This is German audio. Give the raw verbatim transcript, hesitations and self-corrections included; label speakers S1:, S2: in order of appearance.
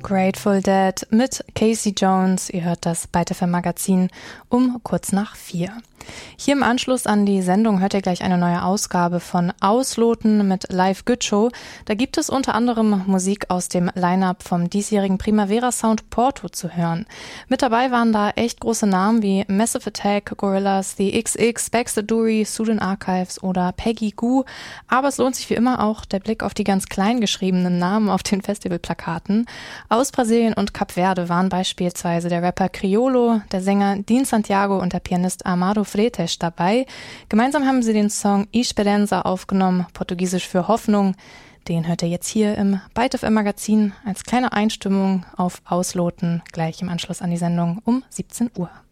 S1: Grateful Dead mit Casey Jones. Ihr hört das Byte F M Magazin um kurz nach vier. Hier im Anschluss an die Sendung hört ihr gleich eine neue Ausgabe von Ausloten mit Live Good Show. Da gibt es unter anderem Musik aus dem Line-Up vom diesjährigen Primavera Sound Porto zu hören. Mit dabei waren da echt große Namen wie Massive Attack, Gorillaz, The X X, Baxter Dury, Student Archives oder Peggy Gou. Aber es lohnt sich wie immer auch der Blick auf die ganz klein geschriebenen Namen auf den Festivalplakaten. Aus Brasilien und Kap Verde waren beispielsweise der Rapper Criolo, der Sänger Dean Santiago und der Pianist Amado Freitas dabei. Gemeinsam haben sie den Song Esperança aufgenommen, portugiesisch für Hoffnung. Den hört ihr jetzt hier im Byte F M Magazin als kleine Einstimmung auf Ausloten, gleich im Anschluss an die Sendung um siebzehn Uhr.